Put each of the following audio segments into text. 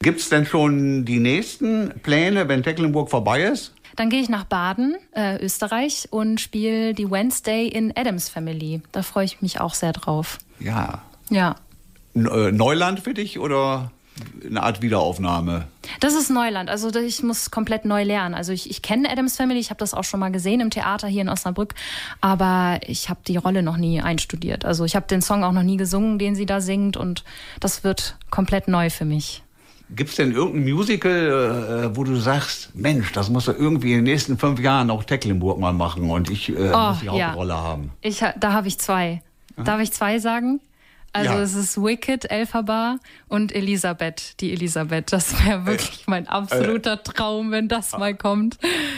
Gibt es denn schon die nächsten Pläne, wenn Tecklenburg vorbei ist? Dann gehe ich nach Baden, Österreich, und spiele die Wednesday in Addams Family. Da freue ich mich auch sehr drauf. Ja. Ja. Neuland für dich oder eine Art Wiederaufnahme? Das ist Neuland. Also ich muss komplett neu lernen. Also ich kenne Addams Family, ich habe das auch schon mal gesehen im Theater hier in Osnabrück, aber ich habe die Rolle noch nie einstudiert. Also ich habe den Song auch noch nie gesungen, den sie da singt, und das wird komplett neu für mich. Gibt es denn irgendein Musical, wo du sagst, Mensch, das muss er irgendwie in den nächsten 5 Jahren auch Tecklenburg mal machen und ich muss die Hauptrolle haben? Da habe ich 2. Darf ich 2 sagen? Also es ist Wicked, Elphaba, und Elisabeth, die Elisabeth. Das wäre wirklich mein absoluter Traum, wenn das mal kommt.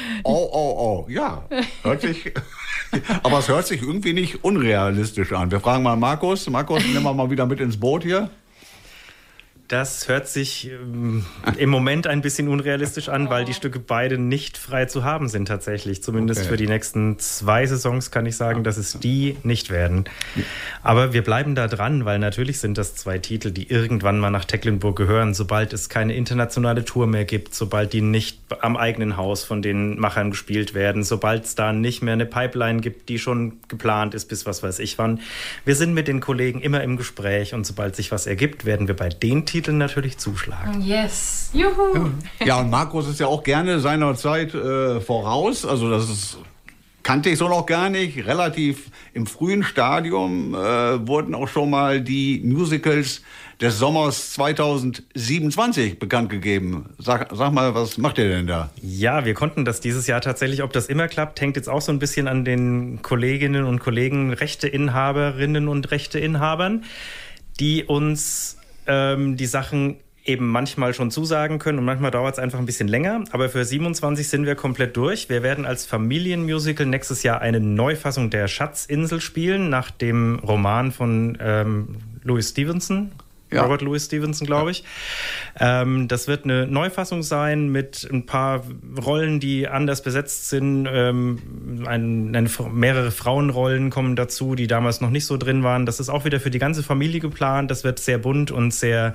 Ja. Aber es hört sich irgendwie nicht unrealistisch an. Wir fragen mal Markus. Markus, nehmen wir mal wieder mit ins Boot hier. Das hört sich im Moment ein bisschen unrealistisch an, weil die Stücke beide nicht frei zu haben sind tatsächlich. Zumindest für die nächsten 2 Saisons kann ich sagen, dass es die nicht werden. Aber wir bleiben da dran, weil natürlich sind das 2 Titel, die irgendwann mal nach Tecklenburg gehören, sobald es keine internationale Tour mehr gibt, sobald die nicht am eigenen Haus von den Machern gespielt werden, sobald es da nicht mehr eine Pipeline gibt, die schon geplant ist bis was weiß ich wann. Wir sind mit den Kollegen immer im Gespräch, und sobald sich was ergibt, werden wir bei den Titeln natürlich zuschlagen. Yes. Juhu. Ja, und Markus ist ja auch gerne seiner Zeit voraus. Also kannte ich so noch gar nicht. Relativ im frühen Stadium wurden auch schon mal die Musicals des Sommers 2027 bekannt gegeben. Sag mal, was macht ihr denn da? Ja, wir konnten das dieses Jahr tatsächlich. Ob das immer klappt, hängt jetzt auch so ein bisschen an den Kolleginnen und Kollegen, Rechteinhaberinnen und Rechteinhabern, die uns die Sachen eben manchmal schon zusagen können, und manchmal dauert es einfach ein bisschen länger. Aber für 27 sind wir komplett durch. Wir werden als Familienmusical nächstes Jahr eine Neufassung der Schatzinsel spielen, nach dem Roman von Louis Stevenson. Ja. Robert Louis Stevenson, glaube ich. Das wird eine Neufassung sein mit ein paar Rollen, die anders besetzt sind. Mehrere Frauenrollen kommen dazu, die damals noch nicht so drin waren. Das ist auch wieder für die ganze Familie geplant. Das wird sehr bunt und sehr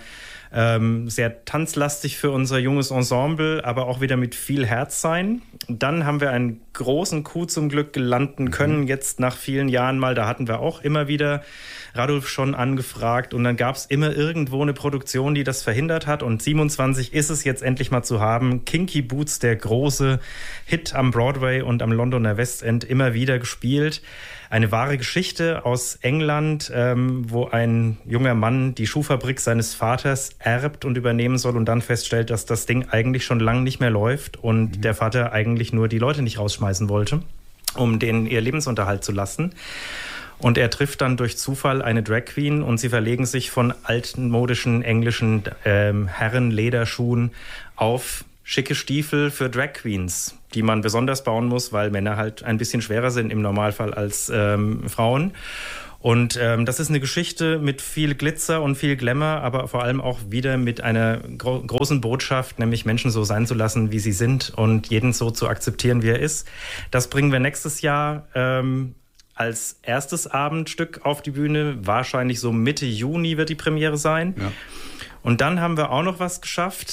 tanzlastig für unser junges Ensemble, aber auch wieder mit viel Herz sein. Dann haben wir einen großen Coup zum Glück landen können, jetzt nach vielen Jahren mal. Da hatten wir auch immer wieder Radulf schon angefragt, und dann gab es immer irgendwo eine Produktion, die das verhindert hat, und 27 ist es jetzt endlich mal zu haben. Kinky Boots, der große Hit am Broadway und am Londoner West End, immer wieder gespielt. Eine wahre Geschichte aus England, wo ein junger Mann die Schuhfabrik seines Vaters erbt und übernehmen soll und dann feststellt, dass das Ding eigentlich schon lange nicht mehr läuft und der Vater eigentlich nur die Leute nicht rausschmeißen wollte, um denen ihr Lebensunterhalt zu lassen. Und er trifft dann durch Zufall eine Drag Queen, und sie verlegen sich von altmodischen englischen Herrenlederschuhen auf schicke Stiefel für Drag Queens, die man besonders bauen muss, weil Männer halt ein bisschen schwerer sind im Normalfall als Frauen. Und das ist eine Geschichte mit viel Glitzer und viel Glamour, aber vor allem auch wieder mit einer großen Botschaft, nämlich Menschen so sein zu lassen, wie sie sind, und jeden so zu akzeptieren, wie er ist. Das bringen wir nächstes Jahr als erstes Abendstück auf die Bühne. Wahrscheinlich so Mitte Juni wird die Premiere sein. Ja. Und dann haben wir auch noch was geschafft.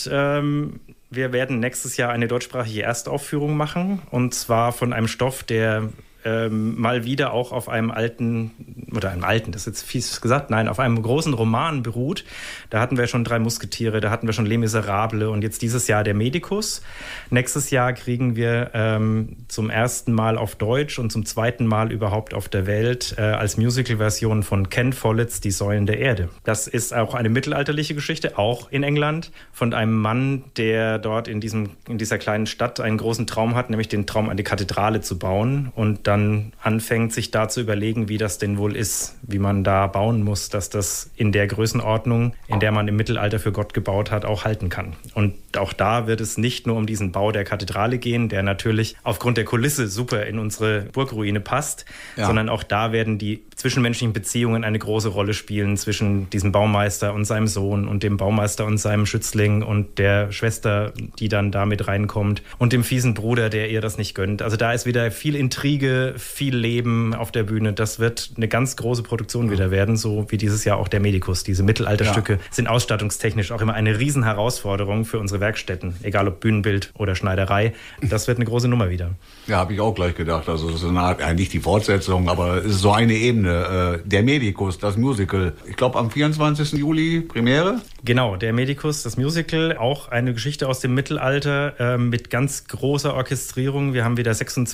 Wir werden nächstes Jahr eine deutschsprachige Erstaufführung machen, und zwar von einem Stoff, der mal wieder auch auf einem das ist jetzt fies gesagt, nein, auf einem großen Roman beruht. Da hatten wir schon 3 Musketiere, da hatten wir schon Les Miserables, und jetzt dieses Jahr der Medikus. Nächstes Jahr kriegen wir zum ersten Mal auf Deutsch und zum zweiten Mal überhaupt auf der Welt als Musical-Version von Ken Folletts Die Säulen der Erde. Das ist auch eine mittelalterliche Geschichte, auch in England, von einem Mann, der dort in dieser kleinen Stadt einen großen Traum hat, nämlich den Traum, eine Kathedrale zu bauen, und dann anfängt, sich da zu überlegen, wie das denn wohl ist, wie man da bauen muss, dass das in der Größenordnung, in der man im Mittelalter für Gott gebaut hat, auch halten kann. Und auch da wird es nicht nur um diesen Bau der Kathedrale gehen, der natürlich aufgrund der Kulisse super in unsere Burgruine passt, sondern auch da werden die zwischenmenschlichen Beziehungen eine große Rolle spielen zwischen diesem Baumeister und seinem Sohn und dem Baumeister und seinem Schützling und der Schwester, die dann da mit reinkommt und dem fiesen Bruder, der ihr das nicht gönnt. Also da ist wieder viel Intrige, viel Leben auf der Bühne. Das wird eine ganz große Produktion wieder werden, so wie dieses Jahr auch der Medikus. Diese Mittelalterstücke sind ausstattungstechnisch auch immer eine Riesenherausforderung für unsere Werkstätten, egal ob Bühnenbild oder Schneiderei. Das wird eine große Nummer wieder. Ja, habe ich auch gleich gedacht. Also das ist eine Art, nicht die Fortsetzung, aber es ist so eine Ebene. Der Medikus, das Musical. Ich glaube am 24. Juli Premiere. Genau, der Medikus, das Musical, auch eine Geschichte aus dem Mittelalter mit ganz großer Orchestrierung. Wir haben wieder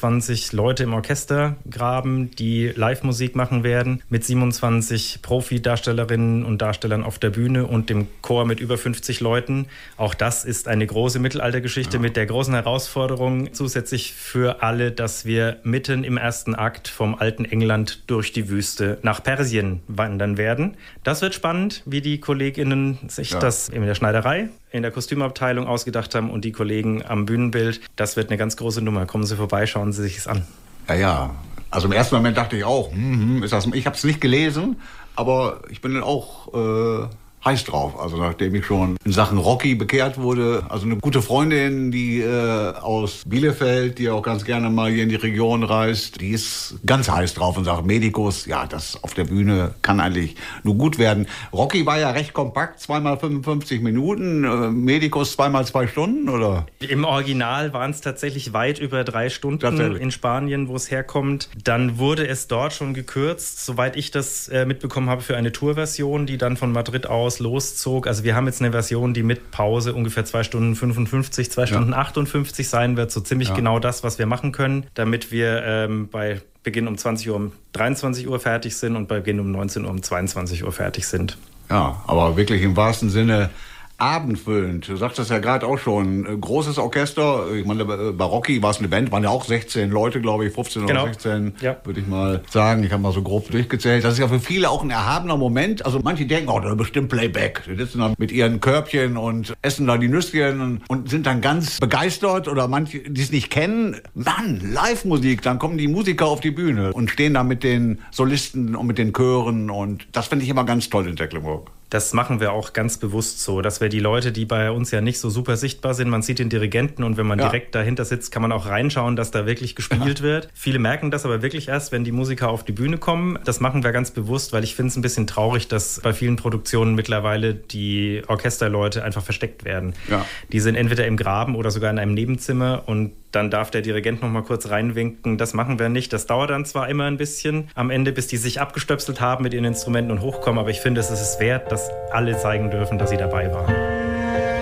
26 Leute im Orchestergraben, die Live-Musik machen werden, mit 27 Profi-Darstellerinnen und Darstellern auf der Bühne und dem Chor mit über 50 Leuten. Auch das ist eine große Mittelaltergeschichte mit der großen Herausforderung zusätzlich für alle, dass wir mitten im ersten Akt vom alten England durch die Wüste nach Persien wandern werden. Das wird spannend, wie die KollegInnen sich das in der Schneiderei, in der Kostümabteilung ausgedacht haben und die Kollegen am Bühnenbild. Das wird eine ganz große Nummer. Kommen Sie vorbei, schauen Sie sich es an. Ja. Also im ersten Moment dachte ich auch, ich habe es nicht gelesen, aber ich bin dann auch heiß drauf. Also nachdem ich schon in Sachen Rocky bekehrt wurde, also eine gute Freundin, die aus Bielefeld, die auch ganz gerne mal hier in die Region reist, die ist ganz heiß drauf und sagt, Medikus, ja, das auf der Bühne kann eigentlich nur gut werden. Rocky war ja recht kompakt, 2x 55 Minuten, Medikus 2x 2 Stunden, oder? Im Original waren es tatsächlich weit über 3 Stunden in Spanien, wo es herkommt. Dann wurde es dort schon gekürzt, soweit ich das mitbekommen habe, für eine Tourversion, die dann von Madrid aus loszog. Also wir haben jetzt eine Version, die mit Pause ungefähr 2 Stunden 55, 2 Stunden 58 sein wird. So ziemlich genau das, was wir machen können, damit wir bei Beginn um 20 Uhr um 23 Uhr fertig sind und bei Beginn um 19 Uhr um 22 Uhr fertig sind. Ja, aber wirklich im wahrsten Sinne abendfüllend. Du sagtest ja gerade auch schon, großes Orchester. Ich meine, bei Rocky war es eine Band, waren ja auch 16 Leute, glaube ich, 15 oder 16, würde ich mal sagen. Ich habe mal so grob durchgezählt. Das ist ja für viele auch ein erhabener Moment. Also manche denken, oh, da ist bestimmt Playback. Die sitzen dann mit ihren Körbchen und essen da die Nüsschen und sind dann ganz begeistert. Oder manche, die es nicht kennen, Mann, Live-Musik. Dann kommen die Musiker auf die Bühne und stehen da mit den Solisten und mit den Chören. Und das finde ich immer ganz toll in Tecklenburg. Das machen wir auch ganz bewusst so, dass wir die Leute, die bei uns ja nicht so super sichtbar sind, man sieht den Dirigenten und wenn man direkt dahinter sitzt, kann man auch reinschauen, dass da wirklich gespielt wird. Viele merken das aber wirklich erst, wenn die Musiker auf die Bühne kommen. Das machen wir ganz bewusst, weil ich finde es ein bisschen traurig, dass bei vielen Produktionen mittlerweile die Orchesterleute einfach versteckt werden. Ja. Die sind entweder im Graben oder sogar in einem Nebenzimmer und dann darf der Dirigent noch mal kurz reinwinken. Das machen wir nicht. Das dauert dann zwar immer ein bisschen am Ende, bis die sich abgestöpselt haben mit ihren Instrumenten und hochkommen, aber ich finde, es ist es wert, dass alle zeigen dürfen, dass sie dabei waren.